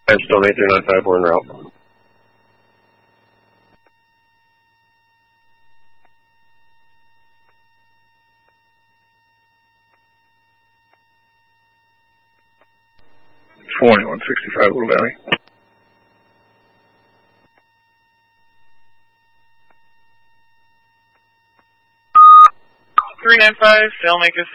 Stone 8395, we're en route. $2165 Little Valley. 395, Sailmaker